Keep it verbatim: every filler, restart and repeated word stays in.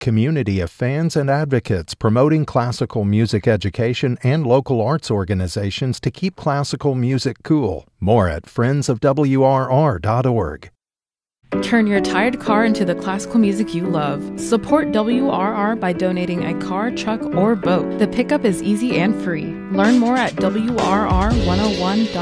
community of fans and advocates promoting classical music education and local arts organizations to keep classical music cool. More at friends of W R R dot org. Turn your tired car into the classical music you love. Support W R R by donating a car, truck, or boat. The pickup is easy and free. Learn more at W R R one oh one dot org.